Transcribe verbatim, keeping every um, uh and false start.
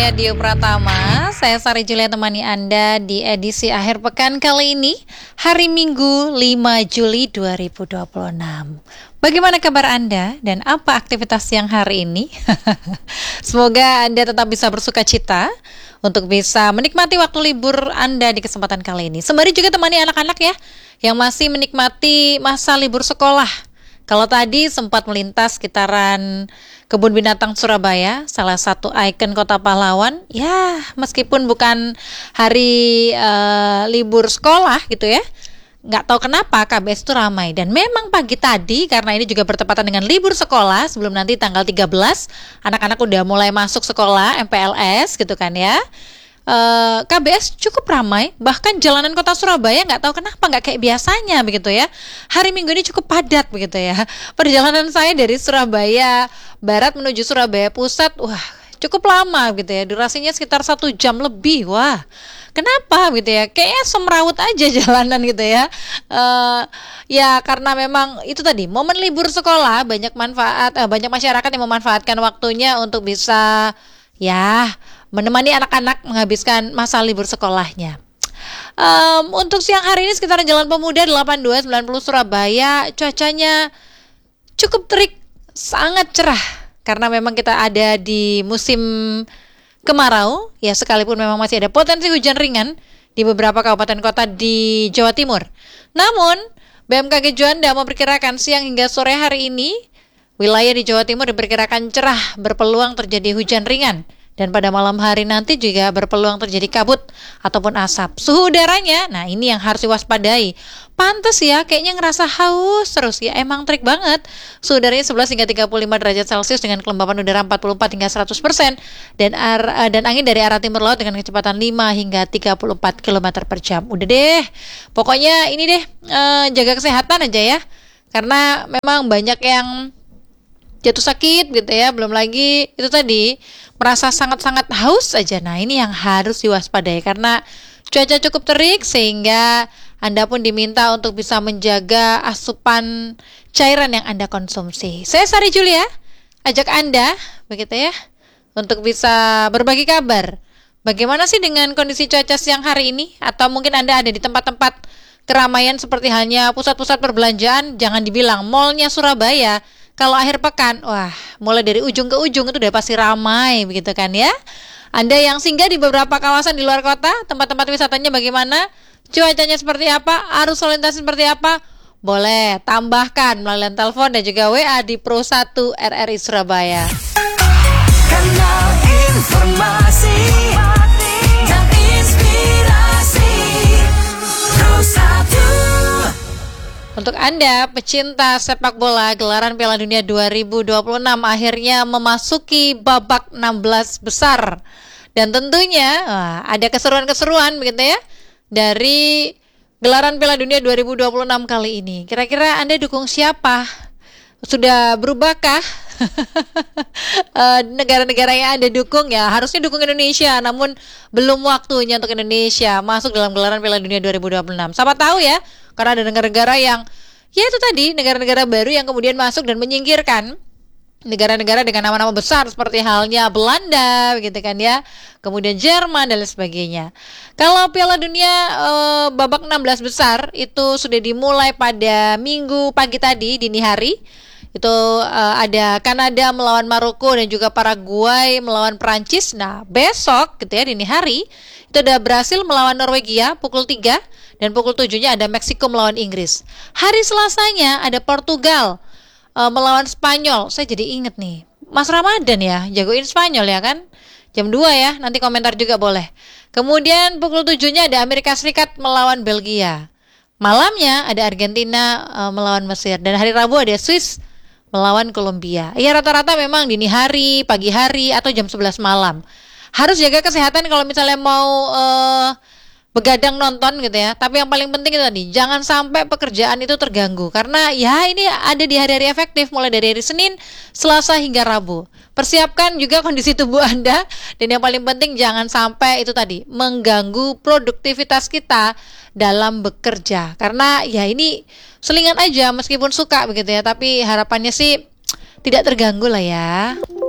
saya Dio Pratama. Saya Sari Julia temani Anda di edisi akhir pekan kali ini, hari Minggu lima Juli dua ribu dua puluh enam. Bagaimana kabar Anda dan apa aktivitas siang hari ini? Semoga Anda tetap bisa bersuka cita untuk bisa menikmati waktu libur Anda di kesempatan kali ini. Sembari juga temani anak-anak ya, yang masih menikmati masa libur sekolah. Kalau tadi sempat melintas sekitaran Kebun Binatang Surabaya, salah satu ikon kota pahlawan, ya meskipun bukan hari uh, libur sekolah gitu ya, nggak tahu kenapa K B S itu ramai. Dan memang pagi tadi, karena ini juga bertepatan dengan libur sekolah, sebelum nanti tanggal tiga belas, anak-anak udah mulai masuk sekolah, M P L S gitu kan ya. Uh, K B S cukup ramai, bahkan jalanan kota Surabaya nggak tahu kenapa nggak kayak biasanya begitu ya. Hari Minggu ini cukup padat begitu ya. Perjalanan saya dari Surabaya Barat menuju Surabaya Pusat, wah cukup lama gitu ya. Durasinya sekitar satu jam lebih, wah. Kenapa gitu ya? Kayaknya semrawut aja jalanan gitu ya. Uh, ya karena memang itu tadi momen libur sekolah, banyak manfaat, uh, banyak masyarakat yang memanfaatkan waktunya untuk bisa ya menemani anak-anak menghabiskan masa libur sekolahnya. Um, untuk siang hari ini sekitar Jalan Pemuda delapan dua sembilan nol Surabaya, cuacanya cukup terik, sangat cerah. Karena memang kita ada di musim kemarau, ya sekalipun memang masih ada potensi hujan ringan di beberapa kabupaten kota di Jawa Timur. Namun, B M K G Juanda memperkirakan siang hingga sore hari ini, wilayah di Jawa Timur diperkirakan cerah, berpeluang terjadi hujan ringan. Dan pada malam hari nanti juga berpeluang terjadi kabut ataupun asap. Suhu udaranya, nah ini yang harus diwaspadai. Pantes ya, kayaknya ngerasa haus terus ya, emang trik banget. Suhu udaranya sebelas hingga tiga puluh lima derajat Celcius dengan kelembapan udara empat puluh empat hingga seratus persen. Dan, ar- dan angin dari arah timur laut dengan kecepatan lima hingga tiga puluh empat kilometer per jam. Udah deh, pokoknya ini deh, eh, jaga kesehatan aja ya. Karena memang banyak yang jatuh sakit gitu ya, belum lagi itu tadi merasa sangat-sangat haus aja. Nah ini yang harus diwaspadai karena cuaca cukup terik sehingga Anda pun diminta untuk bisa menjaga asupan cairan yang Anda konsumsi. Saya Sari Julia, ajak Anda begitu ya untuk bisa berbagi kabar. Bagaimana sih dengan kondisi cuaca siang hari ini? Atau mungkin Anda ada di tempat-tempat keramaian seperti halnya pusat-pusat perbelanjaan, jangan dibilang mallnya Surabaya. Kalau akhir pekan, wah, mulai dari ujung ke ujung itu udah pasti ramai begitu kan ya. Anda yang singgah di beberapa kawasan di luar kota, tempat-tempat wisatanya bagaimana? Cuacanya seperti apa? Arus lalu lintas seperti apa? Boleh tambahkan melalui telepon dan juga W A di Pro satu R R I Surabaya. Kanal informasi dan inspirasi Pro satu. Untuk Anda, pecinta sepak bola, gelaran Piala Dunia dua ribu dua puluh enam akhirnya memasuki babak enam belas besar. Dan tentunya wah, ada keseruan-keseruan begitu ya dari gelaran Piala Dunia dua ribu dua puluh enam kali ini. Kira-kira Anda dukung siapa? Sudah berubahkah negara-negara yang Anda dukung? Ya harusnya dukung Indonesia, namun belum waktunya untuk Indonesia masuk dalam gelaran Piala Dunia dua ribu dua puluh enam. Siapa tahu ya, karena ada negara-negara yang ya itu tadi, negara-negara baru yang kemudian masuk dan menyingkirkan negara-negara dengan nama-nama besar seperti halnya Belanda gitu kan ya, kemudian Jerman dan lain sebagainya. Kalau Piala Dunia eh, babak enam belas besar itu sudah dimulai pada Minggu pagi tadi dini hari. Itu uh, ada Kanada melawan Maroko dan juga Paraguay melawan Prancis. Nah besok gitu ya dini hari itu ada Brasil melawan Norwegia pukul tiga dan pukul tujuh-nya ada Meksiko melawan Inggris. Hari Selasanya ada Portugal uh, melawan Spanyol. Saya jadi inget nih, Mas Ramadan ya jagoin Spanyol ya kan. Jam dua ya, nanti komentar juga boleh. Kemudian pukul tujuh-nya ada Amerika Serikat melawan Belgia. Malamnya ada Argentina uh, melawan Mesir. Dan hari Rabu ada Swiss melawan Kolombia. Ya rata-rata memang dini hari, pagi hari, atau jam sebelas malam. Harus jaga kesehatan kalau misalnya mau uh, begadang nonton gitu ya. Tapi yang paling penting itu tadi, jangan sampai pekerjaan itu terganggu. Karena ya ini ada di hari-hari efektif, mulai dari hari Senin, Selasa hingga Rabu. Persiapkan juga kondisi tubuh Anda. Dan yang paling penting jangan sampai itu tadi, mengganggu produktivitas kita dalam bekerja. Karena ya ini selingan aja meskipun suka begitu ya, tapi harapannya sih tidak terganggu lah ya.